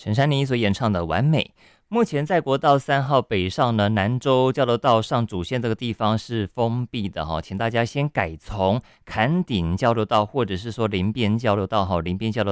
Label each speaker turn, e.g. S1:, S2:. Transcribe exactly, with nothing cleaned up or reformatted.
S1: 陈珊妮所演唱的《完美》。目前在国道三号北上呢，南州交流道上主线这个地方是封闭的哈，请大家先改从坎顶交流道或者是说林边交流道哈，林边交流